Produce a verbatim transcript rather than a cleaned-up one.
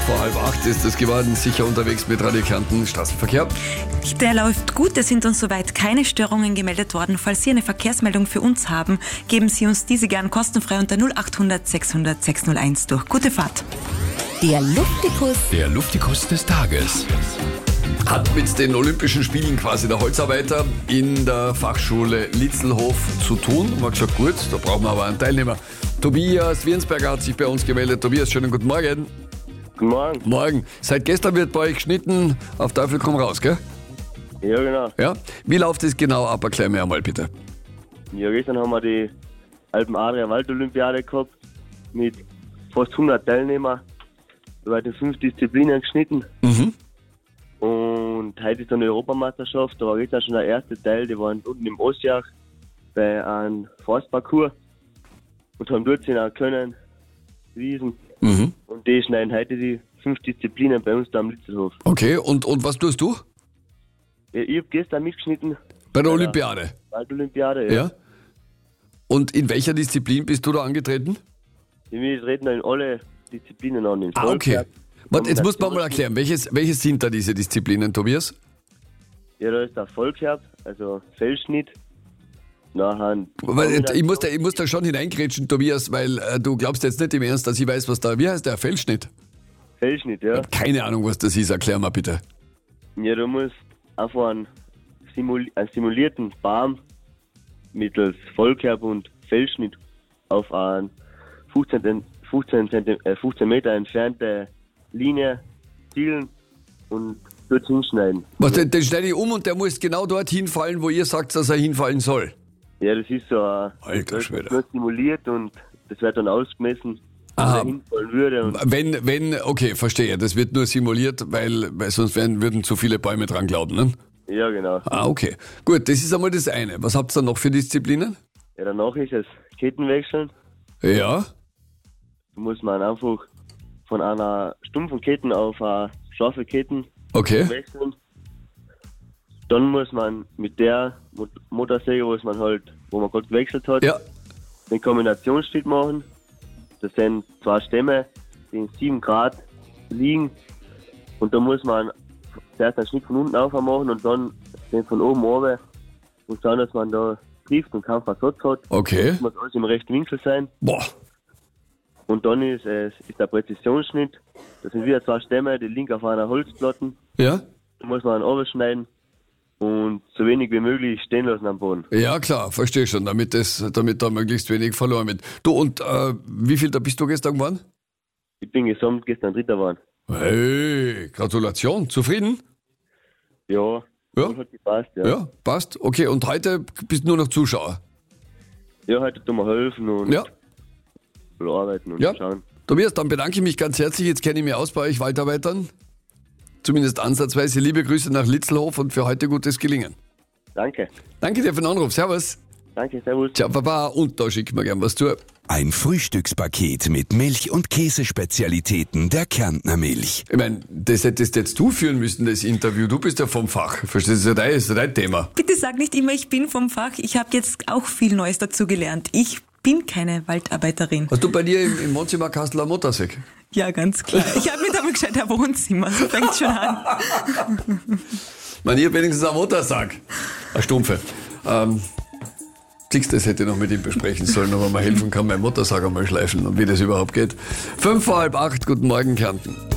vor halb acht ist es geworden. Sicher unterwegs mit Radio Kärnten Straßenverkehr. Der läuft gut. Es sind uns soweit keine Störungen gemeldet worden. Falls Sie eine Verkehrsmeldung für uns haben, geben Sie uns diese gern kostenfrei unter null acht hundert sechshundert sechshunderteins durch. Gute Fahrt. Der Luftikus. Der Luftikus des Tages hat mit den Olympischen Spielen quasi der Holzarbeiter in der Fachschule Litzelhof zu tun. Man hat gesagt, gut, da brauchen wir aber einen Teilnehmer. Tobias Wiensberger hat sich bei uns gemeldet. Tobias, schönen guten Morgen. Guten Morgen. Morgen. Seit gestern wird bei euch geschnitten, auf Teufel komm raus, gell? Ja, genau. Ja? Wie läuft das genau ab? Erklär mir einmal bitte. Ja, gestern haben wir die Alpen-Adria-Wald-Olympiade gehabt mit fast hundert Teilnehmern. Da werden fünf Disziplinen geschnitten. Mhm. Und heute ist dann die Europameisterschaft. Da war gestern schon der erste Teil. Die waren unten im Ostjach bei einem Forstparcours und haben dort sehen auch können, Wiesen. Mhm. Und die schneiden heute die fünf Disziplinen bei uns da am Litzelhof. Okay, und, und was tust du? Ja, ich habe gestern mitgeschnitten. Bei der Bei Olympiade? Wald-Olympiade, ja. Ja. Und in welcher Disziplin bist du da angetreten? Wir treten da in alle Disziplinen an. In Ah, okay. Volksjagd, Warte, jetzt musst du mir mal Kombination. erklären, welches, welches sind da diese Disziplinen, Tobias? Ja, da ist der Volksjagd, also Fellschnitt. Nachher Weil, ich, muss da, ich muss da schon hineingrätschen, Tobias, weil äh, du glaubst jetzt nicht im Ernst, dass ich weiß, was da, wie heißt der, Fellschnitt? Fellschnitt, ja. Keine Ahnung, was das ist, erklär mal bitte. Ja, du musst einfach einen, simul einen simulierten Baum mittels Vollkerb und Fellschnitt auf einen fünfzehn, fünfzehn, Zentimeter, äh, fünfzehn Meter entfernte Linie zielen und dort hinschneiden. Was, den, den schneide ich um und der muss genau dort hinfallen, wo ihr sagt, dass er hinfallen soll. Ja, das ist so ein, Alter das Schwede. wird simuliert und das wird dann ausgemessen, wo Aha. er hinfallen würde. Und Wenn, wenn, okay, verstehe, das wird nur simuliert, weil, weil sonst werden, würden zu viele Bäume dran glauben, ne? ja, genau. Ah, okay. Gut, das ist einmal das eine. Was habt ihr dann noch für Disziplinen? Ja, danach ist es Kettenwechseln. Ja. Da muss man einfach von einer stumpfen Kette auf eine scharfe Kette Okay. wechseln. Dann muss man mit der Mot- Motorsäge, was man halt, wo man gerade gewechselt hat, Ja. den Kombinationsschnitt machen. Das sind zwei Stämme, die in sieben Grad liegen. Und da muss man zuerst einen Schnitt von unten auf machen und dann den von oben runter und schauen, dass man da trifft und keinen Versatz hat. Okay. Das muss alles im rechten Winkel sein. Boah. Und dann ist es ist der Präzisionsschnitt. Das sind wieder zwei Stämme, die liegen auf einer Holzplatte. Ja? Da muss man schneiden und so wenig wie möglich stehen lassen am Boden. Ja, klar, verstehe schon, damit, das, damit da möglichst wenig verloren wird. Du, und äh, wie viel da bist du gestern geworden? Ich bin gesamt gestern Dritter geworden. Hey, Gratulation. Zufrieden? Ja, Ja. das hat gepasst, ja. Ja, passt. Okay, und heute bist du nur noch Zuschauer? Ja, heute tun wir helfen und Ja. arbeiten und Ja. schauen. Tobias, dann bedanke ich mich ganz herzlich. Jetzt kenne ich mich aus bei euch Waldarbeitern. Zumindest ansatzweise. Liebe Grüße nach Litzelhof und für heute gutes Gelingen. Danke. Danke dir für den Anruf. Servus. Danke, servus. Ciao, Baba. Und da schicken wir gern was zu. Ein Frühstückspaket mit Milch- und Käsespezialitäten der Kärntner Milch. Ich meine, das hättest jetzt du führen müssen, das Interview. Du bist ja vom Fach. Verstehst du? Das ist ja dein, das ist ja dein Thema. Bitte sag nicht immer, ich bin vom Fach. Ich habe jetzt auch viel Neues dazu gelernt. Ich bin keine Waldarbeiterin. Hast du bei dir im, im Wohnzimmerkastel am Motorsäck? Ja, ganz klar. Ich habe mir aber gescheit ein Wohnzimmer. So fängt schon an. Man, hier wenigstens am Motorsack. Eine Stumpfe. Ähm, siehst du, das hätte ich noch mit ihm besprechen sollen, ob er mir helfen kann, meinen Motorsack einmal schleifen und wie das überhaupt geht. Fünf vor halb acht, guten Morgen, Kärnten.